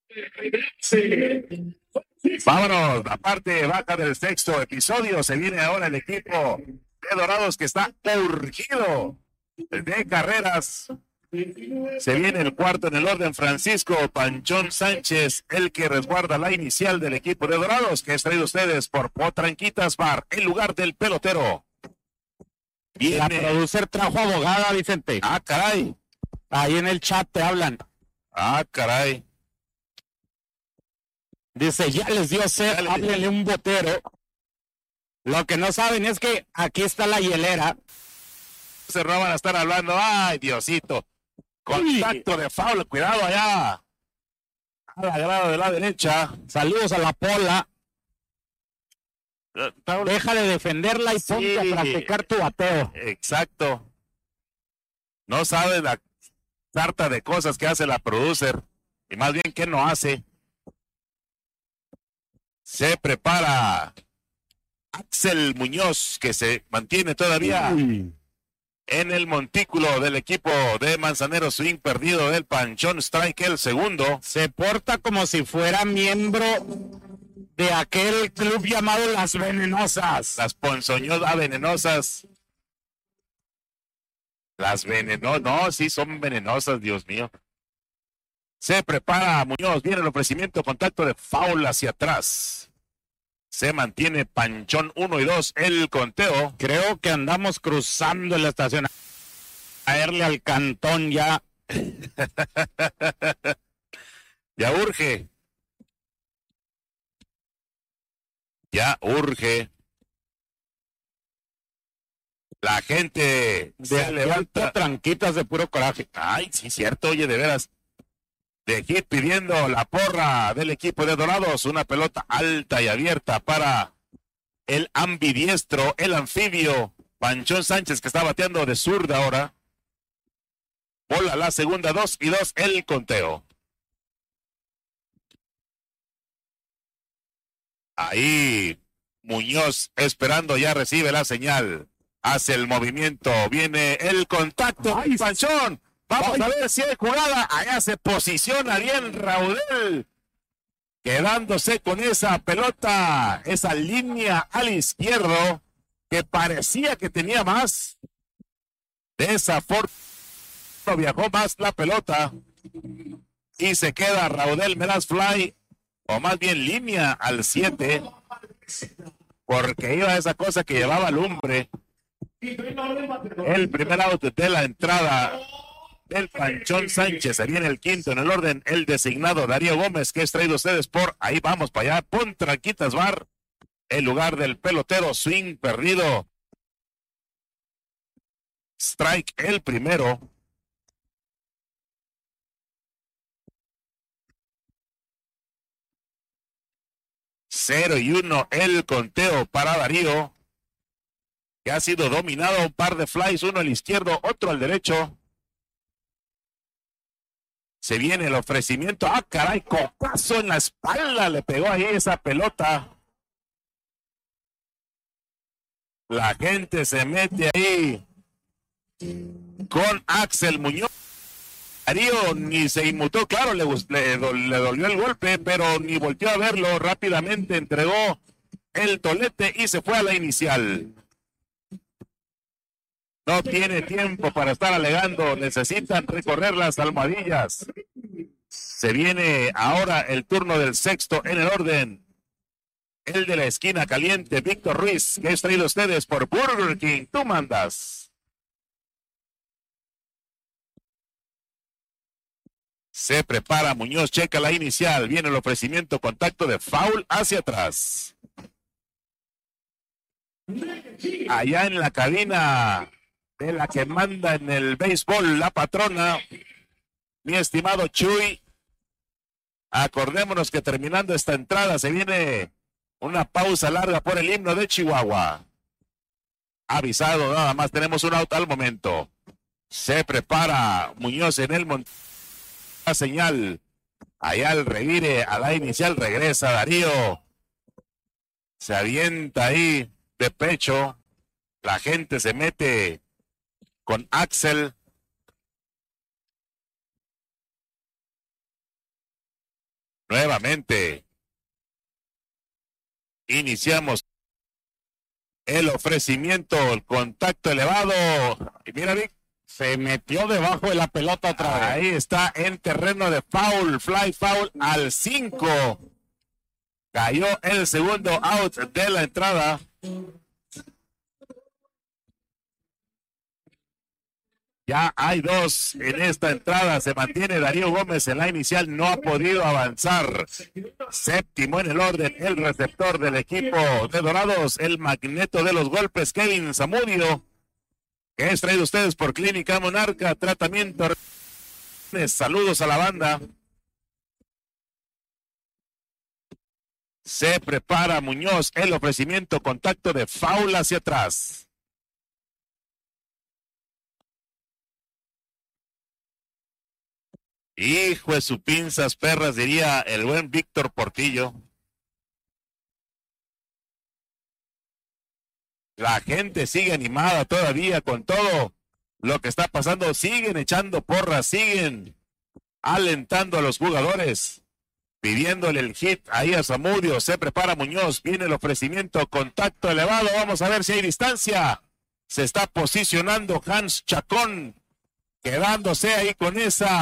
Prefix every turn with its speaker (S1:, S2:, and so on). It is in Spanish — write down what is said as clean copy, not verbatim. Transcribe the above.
S1: Vámonos, la parte baja del sexto episodio. Se viene ahora el equipo de Dorados que está urgido de carreras. Se viene el cuarto en el orden, Francisco Panchón Sánchez, el que resguarda la inicial del equipo de Dorados, que es traído ustedes por Potranquitas Bar, en lugar del pelotero.
S2: Viene. La producer trajo abogada, Vicente.
S1: Ah, caray.
S2: Ahí en el chat te hablan.
S1: Ah, caray.
S2: Dice, ya les dio sed, háblenle un botero. Lo que no saben es que aquí está la hielera.
S1: Se no van a estar hablando, ay, Diosito. Contacto de foul, cuidado allá. A la grada de la derecha.
S2: Saludos a la Pola. Deja de defenderla y ponte a practicar tu bateo.
S1: Exacto. No sabes la sarta de cosas que hace la producer. Y más bien que no hace. Se prepara Axel Muñoz, que se mantiene todavía en el montículo del equipo de Manzanero Swing, perdido del Panchón Strike, el segundo.
S2: Se porta como si fuera miembro de aquel club llamado Las Venenosas.
S1: Las Ponzoñodas Venenosas. Las venenosas, no, sí son venenosas, Dios mío. Se prepara Muñoz, viene el ofrecimiento, contacto de foul hacia atrás. Se mantiene Panchón 1 y 2, el conteo.
S2: Creo que andamos cruzando en la estación. A caerle al cantón ya.
S1: Ya urge. Ya urge. La gente
S2: se levanta tranquitas de puro coraje.
S1: Ay, sí, cierto, oye, de veras. De Hit pidiendo la porra del equipo de Dorados. Una pelota alta y abierta para el ambidiestro, el anfibio, Panchón Sánchez, que está bateando de zurda ahora. Bola la segunda, 2 y 2, el conteo. Ahí Muñoz esperando, ya recibe la señal. Hace el movimiento, viene el contacto. ¡Ay, Panchón! Vamos a ver si hay jugada. Allá se posiciona bien Raudel. Quedándose con esa pelota, esa línea al izquierdo, que parecía que tenía más. De esa forma viajó más la pelota. Y se queda Raudel Meraz Fly, o más bien línea al 7. Porque iba esa cosa que llevaba lumbre. El primer out de la entrada del Panchón Sánchez. Se viene el quinto en el orden, el designado Darío Gómez, que es traído ustedes por ahí vamos para allá, Potranquitas Bar, el lugar del pelotero. Swing perdido. Strike el primero. Cero y 1 el conteo para Darío, que ha sido dominado. Un par de flies, uno al izquierdo, otro al derecho. Se viene el ofrecimiento. ¡Ah, caray! Copazo en la espalda. Le pegó ahí esa pelota. La gente se mete ahí con Axel Muñoz. Darío ni se inmutó. Claro, le dolió el golpe, pero ni volteó a verlo. Rápidamente entregó el tolete y se fue a la inicial. No tiene tiempo para estar alegando. Necesitan recorrer las almohadillas. Se viene ahora el turno del sexto en el orden. El de la esquina caliente, Víctor Ruiz, que es traído a ustedes por Burger King. Tú mandas. Se prepara Muñoz, checa la inicial. Viene el ofrecimiento, contacto de foul hacia atrás. Allá en la cabina de la que manda en el béisbol, la patrona, mi estimado Chuy. Acordémonos que terminando esta entrada se viene una pausa larga por el himno de Chihuahua. Avisado, nada más tenemos un out al momento. Se prepara Muñoz en el monte. La señal. Allá el revire a la inicial regresa Darío. Se avienta ahí de pecho. La gente se mete con Axel. Nuevamente. Iniciamos el ofrecimiento, el contacto elevado. Y mira, Vic,
S2: se metió debajo de la pelota otra vez.
S1: Ahí está en terreno de foul, fly foul al 5. Cayó el segundo out de la entrada. Ya hay 2 en esta entrada. Se mantiene Darío Gómez en la inicial. No ha podido avanzar. Séptimo en el orden, el receptor del equipo de Dorados, el magneto de los golpes, Kevin Zamudio, que es traído a ustedes por Clínica Monarca, tratamiento. Saludos a la banda. Se prepara Muñoz, el ofrecimiento, contacto de foul hacia atrás. Hijo de su pinzas perras, diría el buen Víctor Portillo. La gente sigue animada todavía con todo lo que está pasando. Siguen echando porras, siguen alentando a los jugadores, pidiéndole el hit ahí a Zamudio. Se prepara Muñoz, viene el ofrecimiento, contacto elevado. Vamos a ver si hay distancia. Se está posicionando Hans Chacón, quedándose ahí con esa